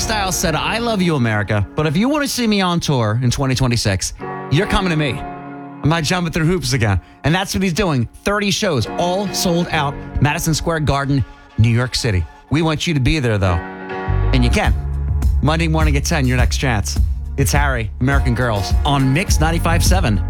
Styles said, I love you, America, but if you want to see me on tour in 2026, you're coming to me. I'm not jumping through hoops again. And that's what he's doing. 30 shows, all sold out. Madison Square Garden, New York City. We want you to be there, though. And you can. Monday morning at 10, your next chance. It's Harry, American Girls, on Mix 95.7.